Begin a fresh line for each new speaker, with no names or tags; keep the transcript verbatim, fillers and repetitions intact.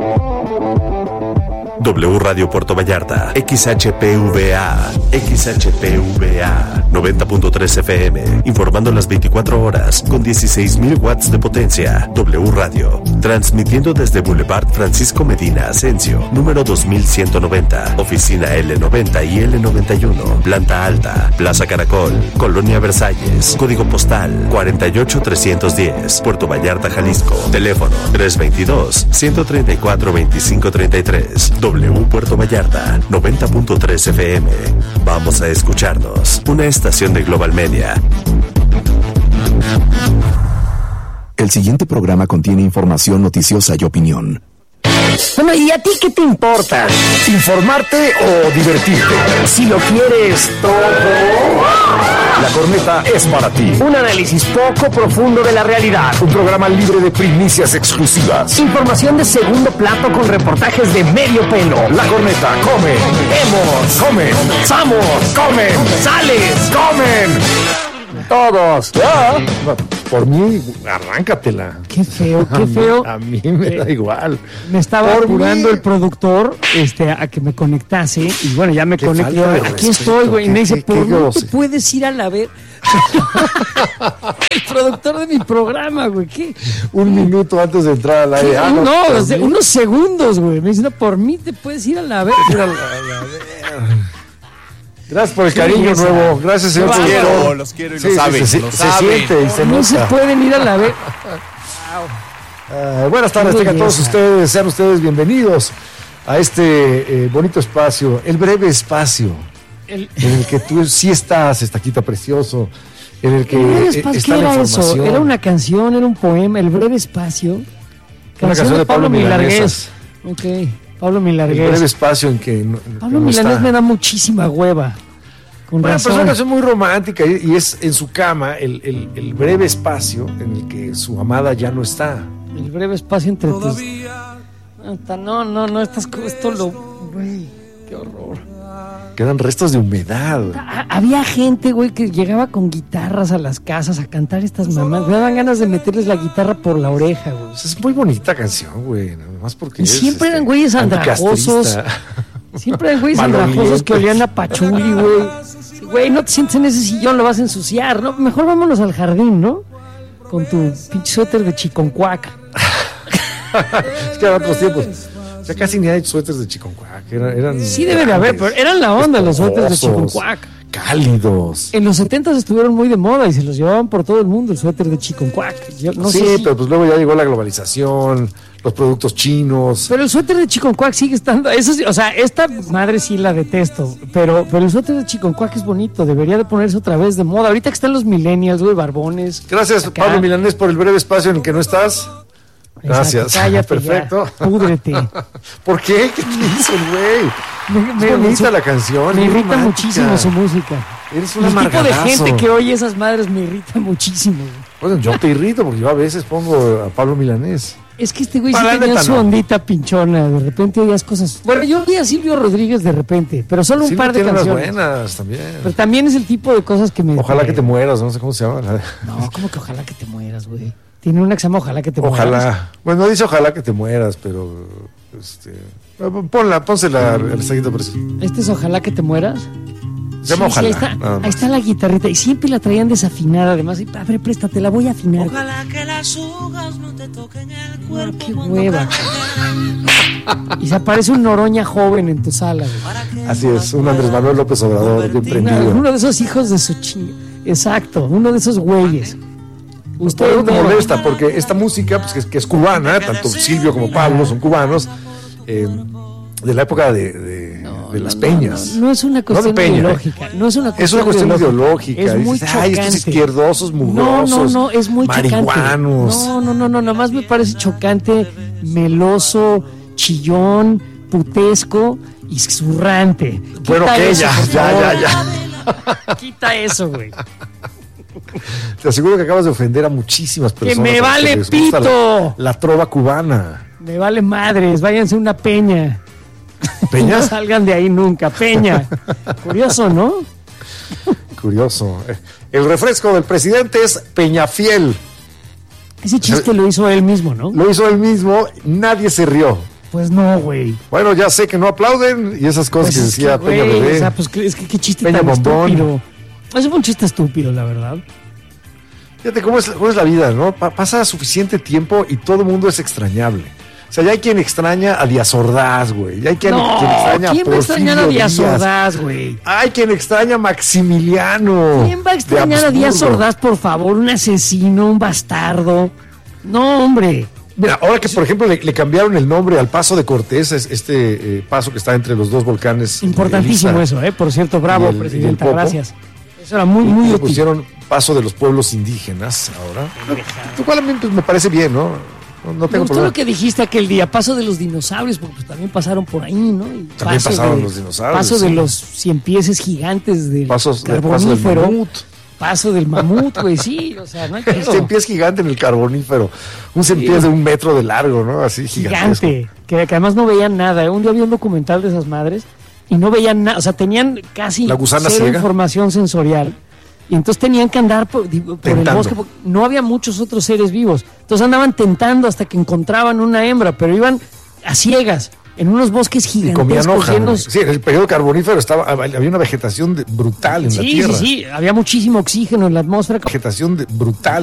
W Radio Puerto Vallarta, X H P V A, X H P V A, noventa punto tres F M, informando las veinticuatro horas con dieciséis mil watts de potencia. W Radio, transmitiendo desde Boulevard Francisco Medina Asensio, número dos mil ciento noventa, oficina L noventa y L noventa y uno, planta alta, Plaza Caracol, Colonia Versalles, código postal cuarenta y ocho trescientos diez, Puerto Vallarta, Jalisco, teléfono tres veintidós, ciento treinta y cuatro, veinticinco treinta y tres. W Puerto Vallarta, noventa punto tres F M. Vamos a escucharnos. Una estación de Global Media.
El siguiente programa contiene información noticiosa y opinión.
Bueno, ¿y a ti qué te importa? ¿Informarte o divertirte? Si lo quieres todo,
La Corneta es para ti.
un análisis poco profundo de la realidad.
Un programa libre de primicias exclusivas.
Información de segundo plato con reportajes de medio pelo.
La Corneta come,
Vemos,
come,
comenzamos,
comen,
sales,
comen.
todos.
Ya. Por mí, arráncatela.
Qué feo,
A
qué
mí-
feo.
A mí me da igual.
Me estaba
Por
apurando
mí.
el productor este, a que me conectase y bueno, ya me
Qué
conecté.
falta de
Aquí
respeto,
estoy, güey. Y me
qué-
dice,
qué-
¿por
qué
qué no te
grosero.
puedes ir a la ver? El productor de mi programa, güey. ¿Qué?
Un minuto antes de entrar al aire. Ah,
no,
por
o sea,
mí.
unos segundos, güey. Me dice, no, por mí te puedes ir a la ver.
Mira, la- la- Gracias por el
Qué
cariño
belleza.
nuevo. Gracias, señor
Qué
productor.
Quiero, los quiero y
Sí,
lo
sí,
saben.
se,
lo
se
saben.
siente y se
No se
nota.
pueden ir a la ver.
Ah, buenas tardes,
Qué
tengan todos
belleza.
ustedes, sean ustedes bienvenidos a este eh, bonito espacio, el breve espacio
El,
en el que tú sí estás, estaquita precioso, en el que
el breve
eh,
espacio,
está
¿qué
la
era eso?
información.
Era una canción, era un poema, El breve espacio.
Una canción de Pablo Milanés.
Ok, Pablo
El
Milanés.
breve espacio en que no,
Pablo
que no
Milanés
está.
me da muchísima hueva. Con
Bueno, pero es
razón.
una canción muy romántica y, y es en su cama el, el- el breve espacio en el que su amada ya no está.
El breve espacio entre tus... No, no, no, estas cosas, esto lo... Güey, qué horror.
Quedan restos de humedad.
Ha- Había gente, güey, que llegaba con guitarras a las casas a cantar estas mamás. Me daban ganas de meterles la guitarra por la oreja, güey.
Pues es muy bonita canción, güey, nada más porque
Y
es,
siempre eran
este,
güeyes andrajosos.
anticastrista.
Siempre hay güeyes
Malolientes.
andrajosos que olían a pachuli, güey. Güey, no te sientes en ese sillón, lo vas a ensuciar, ¿no? Mejor vámonos al jardín, ¿no? Con tu pinche suéter de chiconcuac.
Es que eran otros tiempos. O sea, casi ni hay suéteres de chiconcuac. Eran, eran
Sí debe de haber, pero eran la onda los suéteres de
esponjosos,
chiconcuac.
cálidos.
En los setentas estuvieron muy de moda y se los llevaban por todo el mundo el suéter de chiconcuac. Yo no
sí,
sé si-
pero pues luego ya llegó la globalización, los productos chinos.
Pero el suéter de chiconcuac sigue estando... Eso sí, o sea, esta madre sí la detesto, pero, pero el suéter de chiconcuac es bonito, debería de ponerse otra vez de moda. Ahorita que están los millennials, güey, barbones.
Gracias,
acá.
Pablo Milanés, por el breve espacio en el que no estás. Gracias.
Exacto, cállate
Perfecto.
ya, púdrete.
¿Por qué? ¿Qué te hizo el güey?
Me,
Es
me-
bonita
me-
la canción.
me
es
irrita
romántica.
muchísimo su música.
Eres un
El tipo de
amargadazo.
gente que oye esas madres me irrita muchísimo. güey.
Bueno, yo te irrito porque yo a veces pongo a Pablo Milanés.
Es que este güey sí
Para la
tenía
neta,
su
no.
ondita pinchona. De repente oías cosas. Bueno, yo vi a Silvio Rodríguez de repente, pero solo un
Silvio
par de
tiene unas
canciones.
buenas también.
Pero también es el tipo de cosas que me.
Ojalá que te mueras, no sé cómo se llama. la-
No, como que ojalá que te mueras, güey. Tiene una que se llama Ojalá que te mueras.
Ojalá. Bueno, no dice ojalá que te mueras, pero este, ponla, pónsela al saquito precioso.
Este es Ojalá que te mueras.
Se llama
Sí, sí,
ojalá.
ahí, está,
nada
ahí
más.
está la guitarrita. Y siempre la traían desafinada, además. Y, a ver, préstate, la voy a afinar.
Ojalá que las hojas no te toquen el
No,
cuerpo.
qué
cuando
hueva.
cantes.
Y se aparece un Noroña joven en tu sala, güey.
Así es, un Andrés Manuel López Obrador, bien
Una-
prendido.
uno de esos hijos de su chinga. Exacto, uno de esos güeyes.
Por
Usted
algo que
no-
molesta, porque esta música, pues que es, que es cubana, tanto Silvio como Pablo son cubanos, eh, de la época de, de, de las peñas.
No, no es una cuestión
Peña, ¿eh?
ideológica. No es una cuestión,
Es una cuestión ideológica.
Es muy
Dices, ay, estos
chocante.
izquierdosos,
No,
mugrosos,
no, no, es muy
marihuanos.
chocante. No, no, no, no, nada más me parece chocante, meloso, chillón, putesco y zurrante.
Bueno,
Quita
que
eso,
ya,
por
ya,
favor.
ya, ya.
Quita eso, güey.
Te aseguro que acabas de ofender a muchísimas personas.
me
a las
vale
les gusta
pito!
La, la trova cubana.
Me vale madres, váyanse a una peña.
¿Peña?
No salgan de ahí nunca, peña. Curioso, ¿no?
Curioso. Eh, El refresco del presidente es Peñafiel.
Ese chiste lo hizo él mismo, ¿no?
Lo hizo él mismo, nadie se rió.
Pues no, güey.
Bueno, ya sé que no aplauden y esas cosas
Pues
que
es
decía
que,
Peña
güey,
Bebé.
O sea, pues es que qué chiste
Peña
tan
Bombón.
estúpido. Eso fue un chiste estúpido, la verdad.
Fíjate cómo es, cómo es la vida, ¿no? Pa- pasa suficiente tiempo y todo el mundo es extrañable. O sea, ya hay quien extraña a Díaz Ordaz, güey. Ya hay quien,
No,
quien extraña
¿quién
a
va a extrañar a
Porfirio
Díaz
Díaz.
Ordaz, güey?
Hay quien extraña a Maximiliano.
¿Quién va a
de
extrañar a Díaz
Habsburgo.
Ordaz, por favor? Un asesino, un bastardo. No, hombre.
Mira, ahora que por ejemplo le, le cambiaron el nombre al Paso de Cortés, es este eh, paso que está entre los dos volcanes.
Importantísimo
Elisa,
eso, ¿eh? Por cierto, bravo,
y el- y el
presidenta,
Popo.
gracias. Eso era muy,
y
muy
le
útil.
pusieron Paso de los Pueblos Indígenas ahora. Lo cual a mí pues, me parece bien, ¿no? No, no
Me
tengo
gustó
problema.
lo que dijiste aquel día, paso de los dinosaurios, porque pues, también pasaron por ahí, ¿no? Y
También
paso
pasaron
de-
los dinosaurios,
Paso
sí.
de los cien pieses gigantes del
Pasos de- paso del
carbonífero.
mamut.
Paso del mamut, güey, sí, o sea, no hay
Un
pedo.
cien pies gigante en el carbonífero. Un cien pies de un metro de largo, ¿no? Así gigantesco.
Gigante, que, que además no veían nada. Un día vi un documental de esas madres y no veían nada, o sea, tenían casi
La gusana
cero
ciega.
información sensorial. Y entonces tenían que andar por, digo, por el
Tentando.
bosque, porque no había muchos otros seres vivos. Entonces andaban tentando hasta que encontraban una hembra, pero iban a ciegas, en unos bosques
Y comían
gigantescos
hoja.
llenos.
Sí, en el periodo carbonífero estaba, había una vegetación de- brutal en la
Sí, sí,
tierra.
sí, había muchísimo oxígeno en la atmósfera.
Vegetación de- brutal.